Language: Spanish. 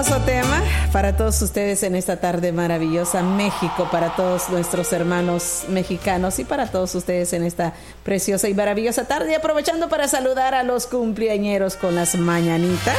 Tema para todos ustedes en esta tarde maravillosa, México, para todos nuestros hermanos mexicanos y para todos ustedes en esta preciosa y maravillosa tarde, aprovechando para saludar a los cumpleañeros con las mañanitas.